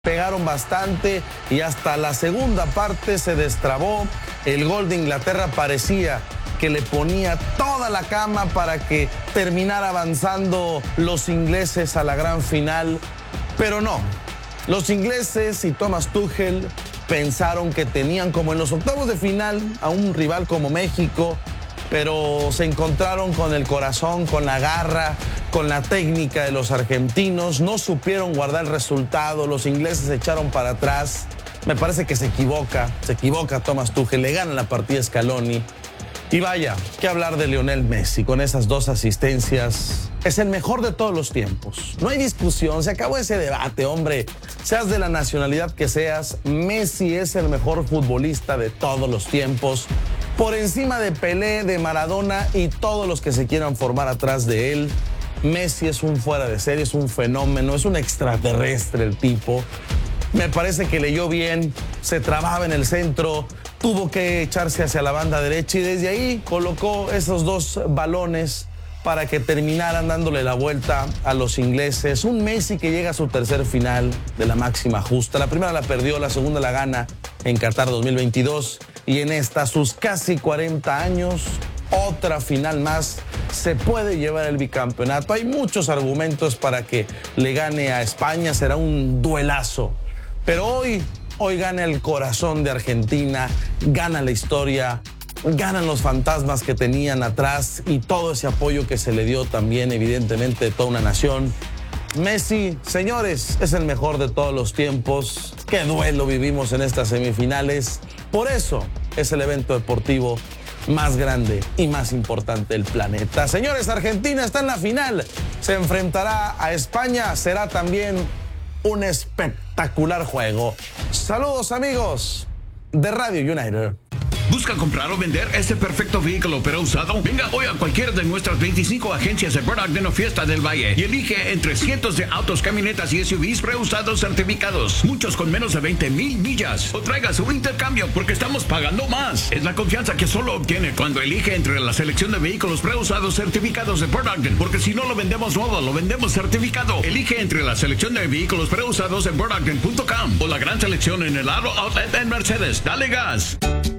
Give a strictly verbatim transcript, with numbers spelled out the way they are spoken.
Pegaron bastante y hasta la segunda parte se destrabó. El gol de Inglaterra parecía que le ponía toda la cama para que terminara avanzando los ingleses a la gran final, pero no. Los ingleses y Thomas Tuchel pensaron que tenían, como en los octavos de final, a un rival como México, pero se encontraron con el corazón, con la garra, con la técnica de los argentinos. No supieron guardar el resultado, los ingleses se echaron para atrás. Me parece que se equivoca, se equivoca Thomas Tuchel, le gana la partida a Scaloni. Y vaya, qué hablar de Lionel Messi con esas dos asistencias. Es el mejor de todos los tiempos. No hay discusión, se acabó ese debate, hombre. Seas de la nacionalidad que seas, Messi es el mejor futbolista de todos los tiempos. Por encima de Pelé, de Maradona y todos los que se quieran formar atrás de él. Messi es un fuera de serie, es un fenómeno, es un extraterrestre el tipo. Me parece que leyó bien, se trababa en el centro, tuvo que echarse hacia la banda derecha y desde ahí colocó esos dos balones para que terminaran dándole la vuelta a los ingleses. Un Messi que llega a su tercer final de la máxima justa. La primera la perdió, la segunda la gana en Qatar dos mil veintidós. Y en esta, sus casi cuarenta años, otra final más, se puede llevar el bicampeonato. Hay muchos argumentos para que le gane a España, será un duelazo. Pero hoy, hoy gana el corazón de Argentina, gana la historia, ganan los fantasmas que tenían atrás y todo ese apoyo que se le dio también, evidentemente, de toda una nación. Messi, señores, es el mejor de todos los tiempos. Qué duelo vivimos en estas semifinales. Por eso es el evento deportivo más grande y más importante del planeta. Señores, Argentina está en la final. Se enfrentará a España. Será también un espectacular juego. Saludos, amigos de Radio United. ¿Busca comprar o vender ese perfecto vehículo pero usado? Venga hoy a cualquiera de nuestras veinticinco agencias de Burlington o Fiesta del Valle y elige entre cientos de autos, camionetas y S U Vs preusados certificados, muchos con menos de veinte mil millas. O traiga su intercambio porque estamos pagando más. Es la confianza que solo obtiene cuando elige entre la selección de vehículos preusados certificados de Burlington, porque si no lo vendemos nuevo, lo vendemos certificado. Elige entre la selección de vehículos preusados en burlington punto com o la gran selección en el Aro Outlet en Mercedes. Dale gas.